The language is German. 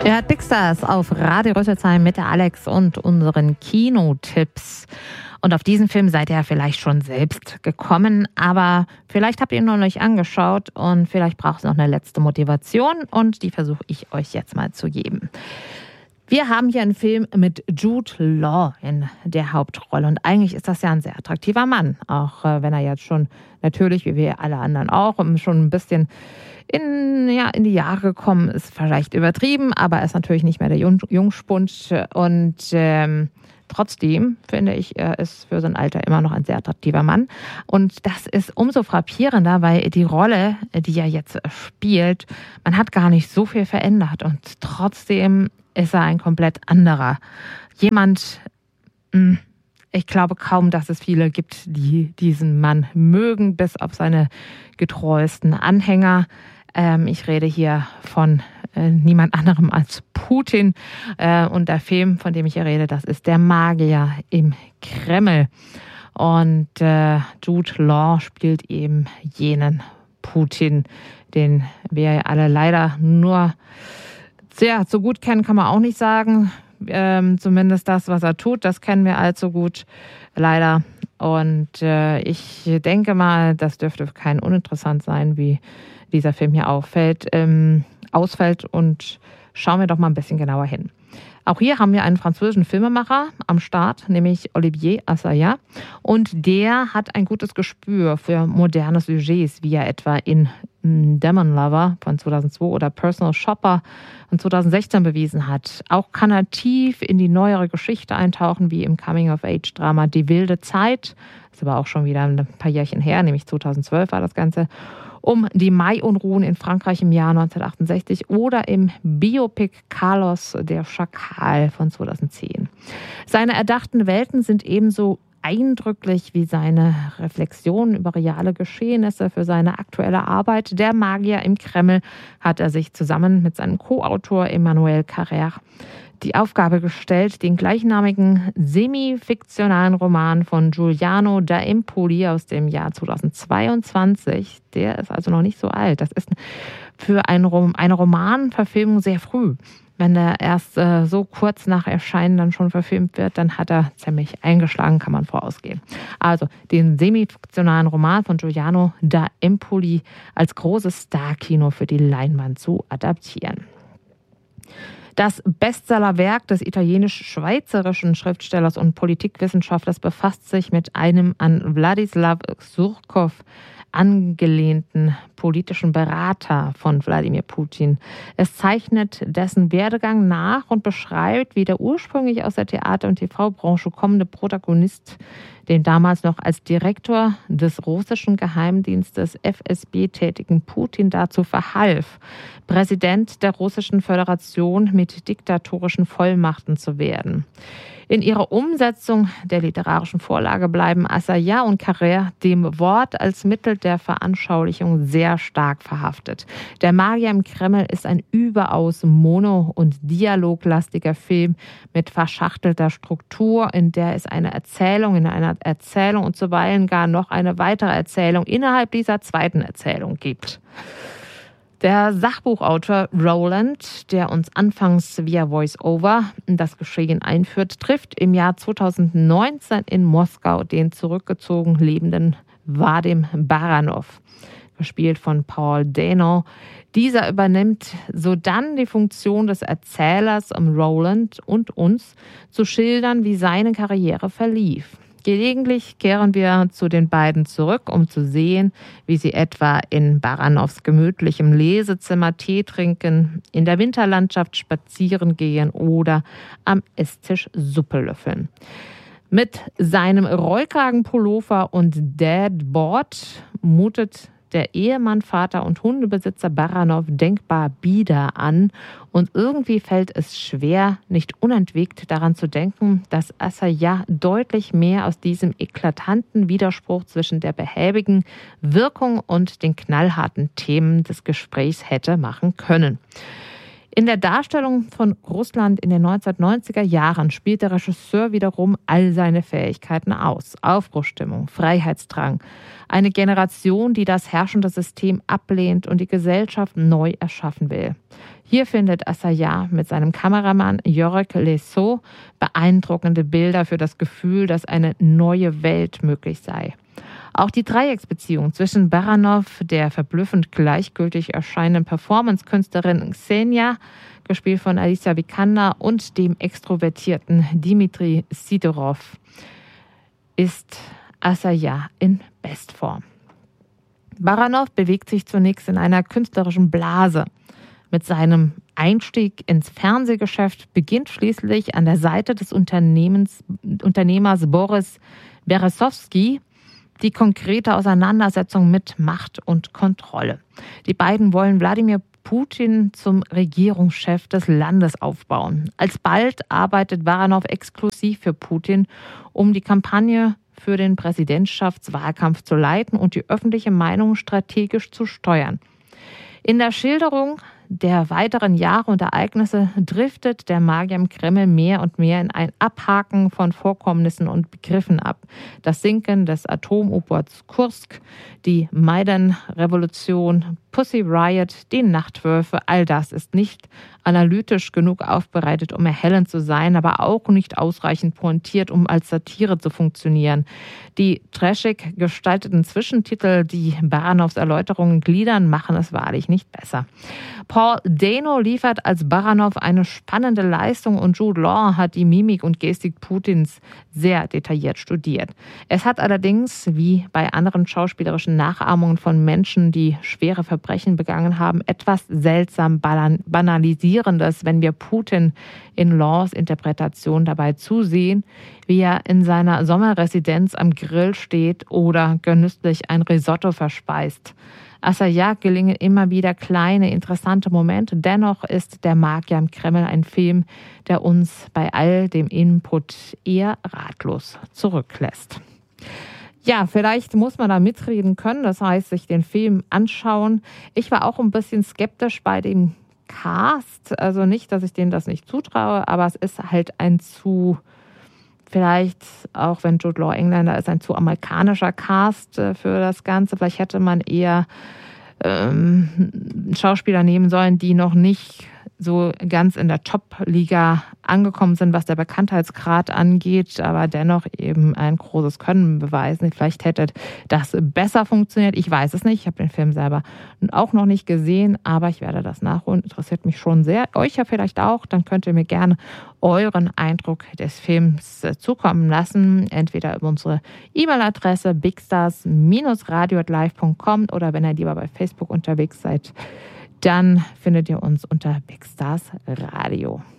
Ja, Dixters auf Radio Rüsselsheim mit der Alex und unseren Kinotipps. Und auf diesen Film seid ihr ja vielleicht schon selbst gekommen, aber vielleicht habt ihr ihn noch nicht angeschaut und vielleicht braucht es noch eine letzte Motivation und die versuche ich euch jetzt mal zu geben. Wir haben hier einen Film mit Jude Law in der Hauptrolle und eigentlich ist das ja ein sehr attraktiver Mann, auch wenn er jetzt schon natürlich, wie wir alle anderen auch, schon ein bisschen in die Jahre gekommen ist, vielleicht übertrieben, aber er ist natürlich nicht mehr der Jungspund und trotzdem finde ich, er ist für sein Alter immer noch ein sehr attraktiver Mann. Und das ist umso frappierender, weil die Rolle, die er jetzt spielt, man hat gar nicht so viel verändert und trotzdem ist er ein komplett anderer. Jemand, ich glaube kaum, dass es viele gibt, die diesen Mann mögen, bis auf seine getreuesten Anhänger. Ich rede hier von niemand anderem als Putin. Und der Film, von dem ich hier rede, das ist Der Magier im Kreml. Und Jude Law spielt eben jenen Putin, den wir alle leider nur sehr so gut kennen, kann man auch nicht sagen. Zumindest das, was er tut, das kennen wir allzu gut, leider. Und ich denke mal, das dürfte kein uninteressant sein, wie dieser Film hier ausfällt. Und schauen wir doch mal ein bisschen genauer hin. Auch hier haben wir einen französischen Filmemacher am Start, nämlich Olivier Assayas. Und der hat ein gutes Gespür für moderne Sujets, wie er etwa in Demon Lover von 2002 oder Personal Shopper von 2016 bewiesen hat. Auch kann er tief in die neuere Geschichte eintauchen, wie im Coming-of-Age-Drama Die wilde Zeit. Das ist aber auch schon wieder ein paar Jährchen her, nämlich 2012 war das Ganze. Um die Mai-Unruhen in Frankreich im Jahr 1968 oder im Biopic Carlos der Schakal von 2010. Seine erdachten Welten sind ebenso eindrücklich wie seine Reflexionen über reale Geschehnisse. Für seine aktuelle Arbeit Der Magier im Kreml hat er sich zusammen mit seinem Co-Autor Emmanuel Carrère die Aufgabe gestellt, den gleichnamigen semi-fiktionalen Roman von Giuliano da Empoli aus dem Jahr 2022, der ist also noch nicht so alt. Das ist für eine Romanverfilmung sehr früh. Wenn der erst so kurz nach Erscheinen dann schon verfilmt wird, dann hat er ziemlich eingeschlagen, kann man vorausgehen. Also den semi-fiktionalen Roman von Giuliano da Empoli als großes Star-Kino für die Leinwand zu adaptieren. Das Bestsellerwerk des italienisch-schweizerischen Schriftstellers und Politikwissenschaftlers befasst sich mit einem an Wladislaw Surkow angelehnten politischen Berater von Wladimir Putin. Es zeichnet dessen Werdegang nach und beschreibt, wie der ursprünglich aus der Theater- und TV-Branche kommende Protagonist den damals noch als Direktor des russischen Geheimdienstes FSB tätigen Putin dazu verhalf, Präsident der Russischen Föderation mit diktatorischen Vollmachten zu werden. In ihrer Umsetzung der literarischen Vorlage bleiben Assayas und Carrère dem Wort als Mittel der Veranschaulichung sehr stark verhaftet. Der Magier im Kreml ist ein überaus mono- und dialoglastiger Film mit verschachtelter Struktur, in der es eine Erzählung in einer Erzählung und zuweilen gar noch eine weitere Erzählung innerhalb dieser zweiten Erzählung gibt. Der Sachbuchautor Roland, der uns anfangs via Voice-Over in das Geschehen einführt, trifft im Jahr 2019 in Moskau den zurückgezogen lebenden Wadim Baranov, gespielt von Paul Dano. Dieser übernimmt sodann die Funktion des Erzählers, um Roland und uns zu schildern, wie seine Karriere verlief. Gelegentlich kehren wir zu den beiden zurück, um zu sehen, wie sie etwa in Baranows gemütlichem Lesezimmer Tee trinken, in der Winterlandschaft spazieren gehen oder am Esstisch Suppe löffeln. Mit seinem Rollkragenpullover und Dadboard mutet der Ehemann, Vater und Hundebesitzer Baranov denkbar bieder an und irgendwie fällt es schwer, nicht unentwegt daran zu denken, dass Assayas deutlich mehr aus diesem eklatanten Widerspruch zwischen der behäbigen Wirkung und den knallharten Themen des Gesprächs hätte machen können. In der Darstellung von Russland in den 1990er Jahren spielt der Regisseur wiederum all seine Fähigkeiten aus. Aufbruchsstimmung, Freiheitsdrang, eine Generation, die das herrschende System ablehnt und die Gesellschaft neu erschaffen will. Hier findet Assayas mit seinem Kameramann Jörg Lesseau beeindruckende Bilder für das Gefühl, dass eine neue Welt möglich sei. Auch die Dreiecksbeziehung zwischen Baranov, der verblüffend gleichgültig erscheinenden Performance-Künstlerin Xenia, gespielt von Alicia Vikander, und dem extrovertierten Dimitri Sidorov, ist Assayas in Bestform. Baranov bewegt sich zunächst in einer künstlerischen Blase. Mit seinem Einstieg ins Fernsehgeschäft beginnt schließlich an der Seite des Unternehmers Boris Berezowski die konkrete Auseinandersetzung mit Macht und Kontrolle. Die beiden wollen Wladimir Putin zum Regierungschef des Landes aufbauen. Alsbald arbeitet Baranov exklusiv für Putin, um die Kampagne für den Präsidentschaftswahlkampf zu leiten und die öffentliche Meinung strategisch zu steuern. In der Schilderung der weiteren Jahre und Ereignisse driftet der Magier im Kreml mehr und mehr in ein Abhaken von Vorkommnissen und Begriffen ab. Das Sinken des Atom-U-Boots Kursk, die Maidan-Revolution, Pussy Riot, die Nachtwürfe, all das ist nicht analytisch genug aufbereitet, um erhellend zu sein, aber auch nicht ausreichend pointiert, um als Satire zu funktionieren. Die trashig gestalteten Zwischentitel, die Baranovs Erläuterungen gliedern, machen es wahrlich nicht besser. Paul Dano liefert als Baranov eine spannende Leistung und Jude Law hat die Mimik und Gestik Putins sehr detailliert studiert. Es hat allerdings, wie bei anderen schauspielerischen Nachahmungen von Menschen, die schwere Verbrechen begangen haben, etwas seltsam Banalisierendes, wenn wir Putin in Laws Interpretation dabei zusehen, wie er in seiner Sommerresidenz am Grill steht oder genüsslich ein Risotto verspeist. Assayas gelingen immer wieder kleine, interessante Momente. Dennoch ist Der Magier im Kreml ein Film, der uns bei all dem Input eher ratlos zurücklässt. Ja, vielleicht muss man da mitreden können, das heißt, sich den Film anschauen. Ich war auch ein bisschen skeptisch bei dem Cast. Also nicht, dass ich denen das nicht zutraue, aber es ist halt vielleicht, auch wenn Jude Law Engländer ist, ein zu amerikanischer Cast für das Ganze. Vielleicht hätte man eher Schauspieler nehmen sollen, die noch nicht so ganz in der Top-Liga angekommen sind, was der Bekanntheitsgrad angeht, aber dennoch eben ein großes Können beweisen. Vielleicht hätte das besser funktioniert. Ich weiß es nicht. Ich habe den Film selber auch noch nicht gesehen, aber ich werde das nachholen. Interessiert mich schon sehr. Euch ja vielleicht auch. Dann könnt ihr mir gerne euren Eindruck des Films zukommen lassen. Entweder über unsere E-Mail-Adresse bigstars-radio@live.com oder wenn ihr lieber bei Facebook unterwegs seid, dann findet ihr uns unter Big Stars Radio.